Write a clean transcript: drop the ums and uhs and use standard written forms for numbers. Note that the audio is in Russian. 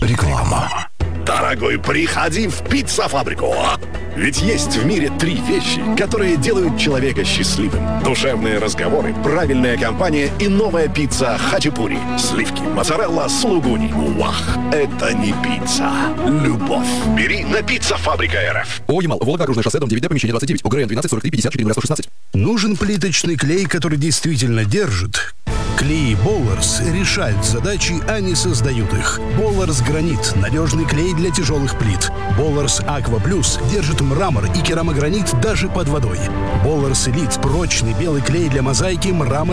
Реклама. Дорогой, приходи в пицца-фабрику. Ведь есть в мире 3 вещи, которые делают человека счастливым. Душевные разговоры, правильная компания и новая пицца хачапури. Сливки, моцарелла, сулугуни. Вах, это не пицца. Любовь. Бери на пицца-фабрика РФ. О, Ямал, Волга-Окружное шоссе, дом 9Д, помещение 29. УГРН 12 43 54 116. Нужен плиточный клей, который действительно держит. Клей Болларс решают задачи, а не создают их. Болларс Гранит – надежный клей для тяжелых плит. Болларс Аква Плюс держит мрамор и керамогранит даже под водой. Болларс Элит – прочный белый клей для мозаики, мрамора